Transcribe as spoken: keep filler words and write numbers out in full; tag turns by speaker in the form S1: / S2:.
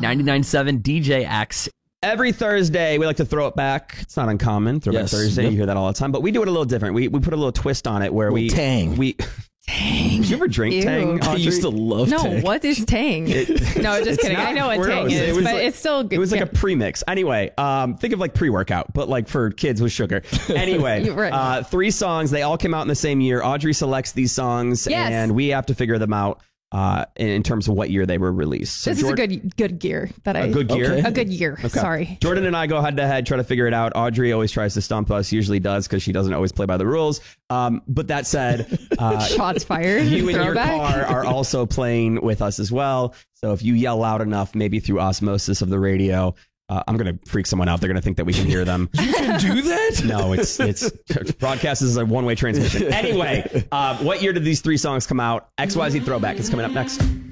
S1: ninety-nine point seven D J X. Every Thursday, we like to throw it back. It's not uncommon. Throwback
S2: Yes.
S1: Thursday.
S2: Yep.
S1: You hear that all the time. But we do it a little different. We we put a little twist on it where we...
S2: Tang.
S1: We, Tang. Did you ever drink
S3: Ew.
S1: Tang?
S2: I
S1: Audrey?
S2: used to love
S3: No,
S2: Tang.
S3: what is Tang?
S1: It-
S3: no, just
S1: it's
S3: kidding.
S1: not
S3: I know what
S1: gross.
S3: Tang is,
S1: It was
S3: but
S1: like-
S3: it's still good.
S1: It was like
S3: yeah.
S1: a premix. Anyway, um, think of like pre-workout, but like for kids with sugar. Anyway,
S3: You're right.
S1: uh, three songs. They all came out in the same year. Audrey selects these songs,
S3: Yes.
S1: and we have to figure them out uh, in, in terms of what year they were released. So
S3: This
S1: Jord-
S3: is a good good gear that I
S1: a good gear.
S2: Okay.
S3: a good year.
S1: Okay.
S3: Sorry.
S1: Jordan and I go head to head, try to figure it out. Audrey always tries to stump us, usually does because she doesn't always play by the rules. Um, but that said, uh,
S3: Shots fired.
S1: you in your
S3: Throwback.
S1: car are also playing with us as well. So if you yell loud enough, maybe through osmosis of the radio, uh, I'm going to freak someone out. They're going to think that we can hear them.
S2: You can do that?
S1: No, it's it's broadcast is a one way transmission. Anyway, uh, what year did these three songs come out? X Y Z Throwback is coming up next.